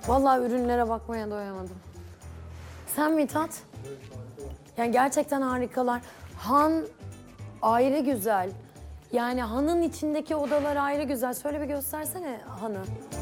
Vallahi ürünlere bakmaya doyamadım. Sen Mithat? Yani gerçekten harikalar. Han ayrı güzel. Yani hanın içindeki odalar ayrı güzel. Şöyle bir göstersene hanı.